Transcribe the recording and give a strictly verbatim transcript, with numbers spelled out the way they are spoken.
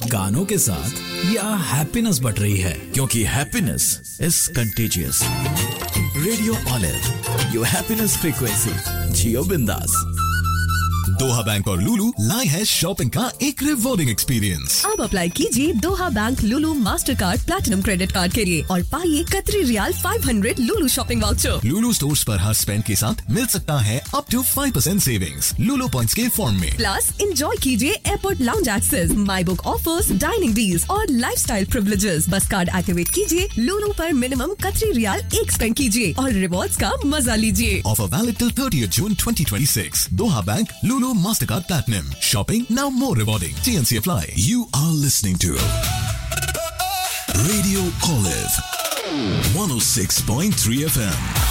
गानों के साथ या हैप्पीनेस बढ़ रही है? क्योंकि happiness is contagious. Radio olive, your happiness frequency. जियो बिंदास। दोहा बैंक और लुलु लाए हैं शॉपिंग का एक रिवॉर्डिंग एक्सपीरियंस। अब अप्लाई कीजिए दोहा बैंक लुलु master card platinum credit card के लिए और पाइए कतरी रियाल पाँच सौ लुलु शॉपिंग वाउचर। लुलु स्टोर्स पर हर स्पेंड के साथ मिल सकता है up to five percent savings Lulu points के फॉर्म में। प्लस एंजॉय कीजिए airport lounge access, my book offers, dining deals और लाइफस्टाइल प्रिविलेजेस। बस कार्ड एक्टिवेट कीजिए, लुलु पर मिनिमम कतरी रियाल एक स्पेंड कीजिए और रिवॉर्ड्स का मजा लीजिए। Offer valid till thirtieth June twenty twenty-six. Doha Bank, Lulu Mastercard Platinum. Shopping now more rewarding. T N C apply. You are listening to Radio Olive one oh six point three F M.